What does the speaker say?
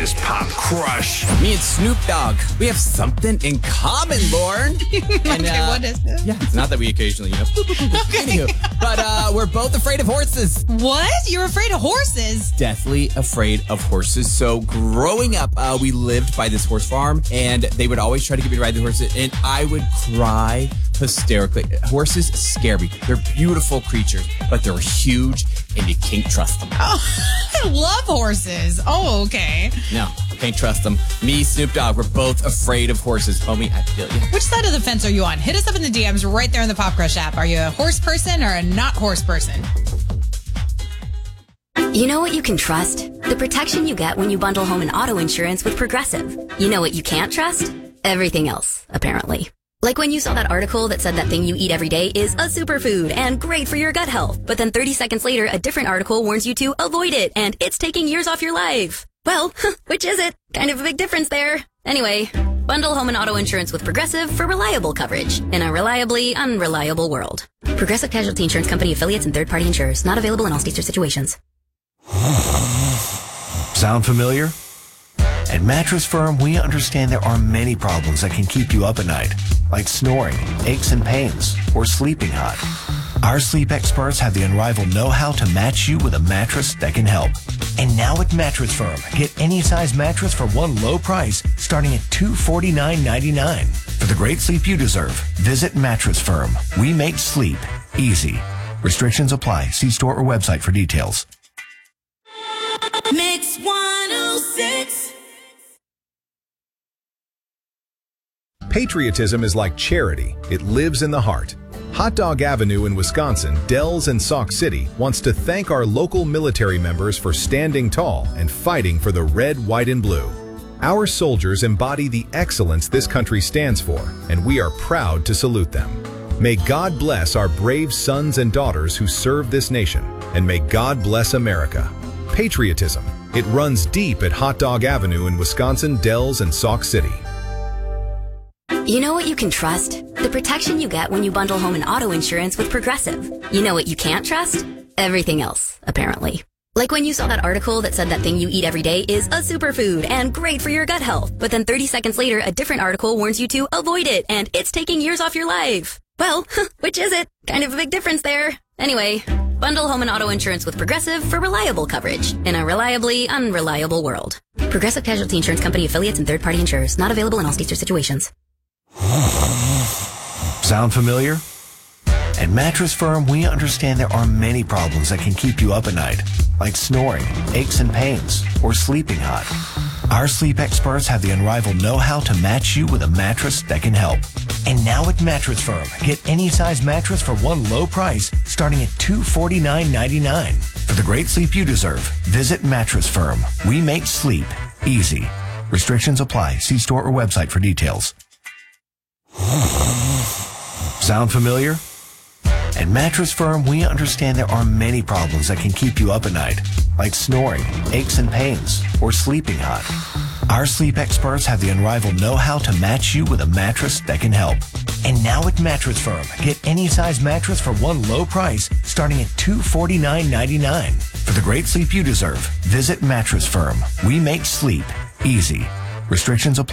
this pop crush. Me and Snoop Dogg, we have something in common, Lauren. And, Okay, what is it? Yeah, it's not that we occasionally, Anywho, but we're both afraid of horses. What? You're afraid of horses? Deathly afraid of horses. So growing up, we lived by this horse farm, and they would always try to get me to ride the horses, and I would cry hysterically. Horses scare me. They're beautiful creatures, but they're huge, and you can't trust them. Oh, I love horses. Oh, okay. No, can't trust them. Me, Snoop Dogg, we're both afraid of horses. Homie, I feel you. Which side of the fence are you on? Hit us up in the DMs right there in the Pop Crush app. Are you a horse person or a not horse person? You know what you can trust? The protection you get when you bundle home and auto insurance with Progressive. You know what you can't trust? Everything else, apparently. Like when you saw that article that said that thing you eat every day is a superfood and great for your gut health. But then 30 seconds later, a different article warns you to avoid it and it's taking years off your life. Well, which is it? Kind of a big difference there. Anyway, bundle home and auto insurance with Progressive for reliable coverage in a reliably unreliable world. Progressive Casualty Insurance Company affiliates and third-party insurers. Not available in all states or situations. Sound familiar? At Mattress Firm, we understand there are many problems that can keep you up at night, like snoring, aches and pains, or sleeping hot. Our sleep experts have the unrivaled know-how to match you with a mattress that can help. And now at Mattress Firm, get any size mattress for one low price, starting at $249.99. For the great sleep you deserve, visit Mattress Firm. We make sleep easy. Restrictions apply. See store or website for details. Mix 106. Patriotism is like charity. It lives in the heart. Hot Dog Avenue in Wisconsin, Dells and Sauk City wants to thank our local military members for standing tall and fighting for the red, white, and blue. Our soldiers embody the excellence this country stands for, and we are proud to salute them. May God bless our brave sons and daughters who serve this nation, and may God bless America. Patriotism. It runs deep at Hot Dog Avenue in Wisconsin, Dells, and Sauk City. You know what you can trust? The protection you get when you bundle home and auto insurance with Progressive. You know what you can't trust? Everything else, apparently. Like when you saw that article that said that thing you eat every day is a superfood and great for your gut health. But then 30 seconds later, a different article warns you to avoid it and it's taking years off your life. Well, which is it? Kind of a big difference there. Anyway, bundle home and auto insurance with Progressive for reliable coverage in a reliably unreliable world. Progressive Casualty Insurance Company affiliates and third-party insurers. Not available in all states or situations. Sound familiar? At Mattress Firm, we understand there are many problems that can keep you up at night, like snoring, aches and pains, or sleeping hot. Our sleep experts have the unrivaled know-how to match you with a mattress that can help. And now at Mattress Firm, get any size mattress for one low price, starting at $249.99. For the great sleep you deserve, visit Mattress Firm. We make sleep easy. Restrictions apply. See store or website for details. Sound familiar? At Mattress Firm, we understand there are many problems that can keep you up at night, like snoring, aches and pains, or sleeping hot. Our sleep experts have the unrivaled know-how to match you with a mattress that can help. And now at Mattress Firm, get any size mattress for one low price, starting at $249.99. For the great sleep you deserve, visit Mattress Firm. We make sleep easy. Restrictions apply.